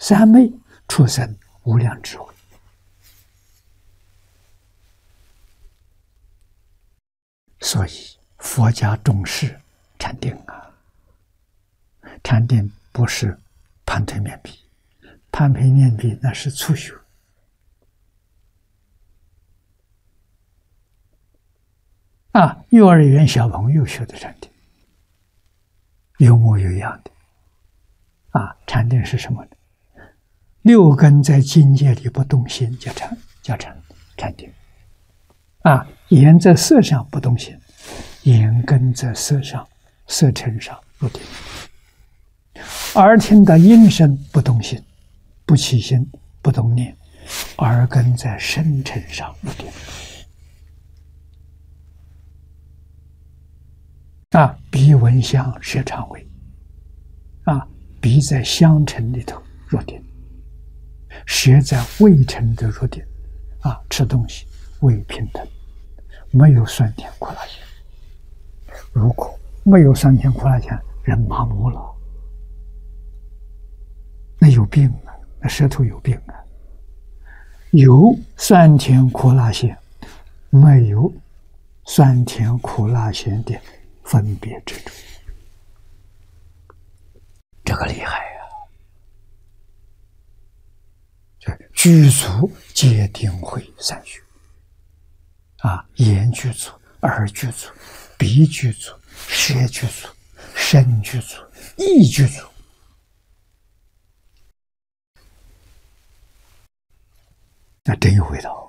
三昧，出生无量智慧。所以佛家重视禅定啊，禅定不是盘腿面壁，盘腿面壁那是初学。幼儿园小朋友学的禅定，有模有样的。禅定是什么呢？六根在境界里不动心，叫禅定。眼在色上不动心，眼根在色上、色尘上入定；耳听到音声不动心，不起心，不动念，耳根在声尘上入定。鼻闻香舌尝味，鼻在香尘里头入定，舌在味尘的入定。吃东西味平等，没有酸甜苦辣咸。如果没有酸甜苦辣咸，人麻木了，那有病啊，那舌头有病啊。有酸甜苦辣咸，没有酸甜苦辣咸的分别之处，这个厉害呀！具足戒定慧三学。眼具足，耳具足，鼻具足，舌具足，身具足，意具足。那真有味道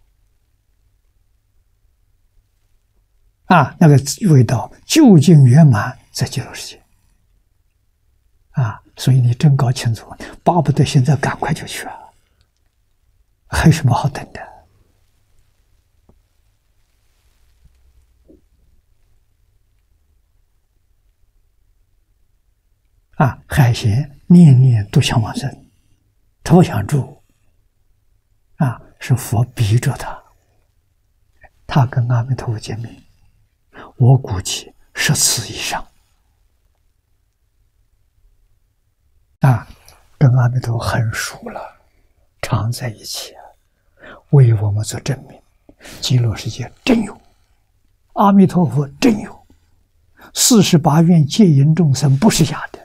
那个味道究竟圆满在极乐世界所以你真搞清楚，巴不得现在赶快就去还有什么好等的？海贤念念都想往生，他不想住是佛逼着他跟阿弥陀佛见面，我估计10次以上跟阿弥陀佛很熟了，常在一起为我们做证明，极乐世界真有，阿弥陀佛真有，48愿戒引众生不是假的。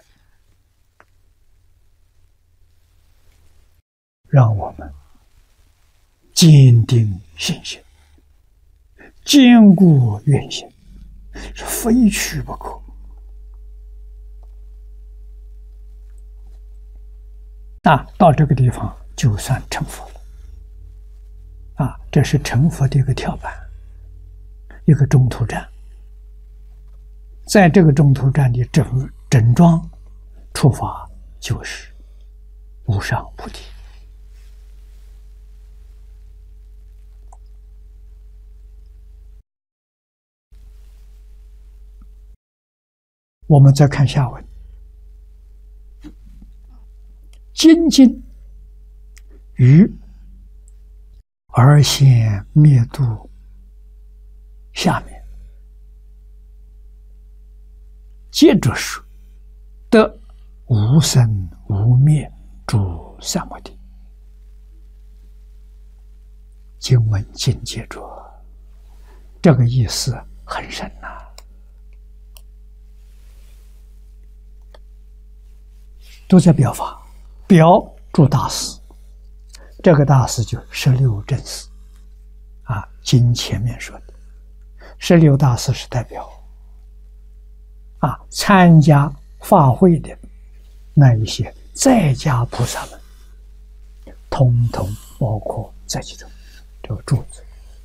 让我们坚定信心，坚固愿心，是非去不可。到这个地方就算成佛了这是成佛的一个跳板，一个中途站。在这个中途站的整桩出发就是无上菩提。我们再看下文，精进于而先灭度下面，接着说得无生无灭诸三摩地。经文紧接着，这个意思很深都在表法，表诸大师，这个大师就16正士经前面说的16大师是代表参加法会的那一些在家菩萨们，统统包括在其中。这个柱子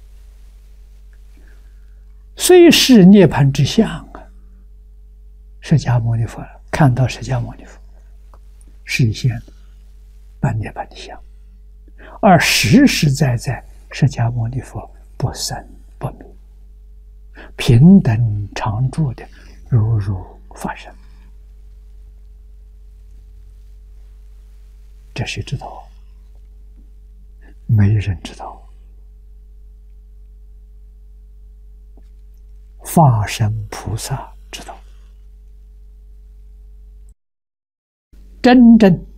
虽是涅槃之相释迦牟尼佛看到释迦牟尼佛实现般涅槃的相，而实实在在释迦牟尼佛不生不灭，平等常住的如如法身。这谁知道？没人知道。法身菩萨知道，真正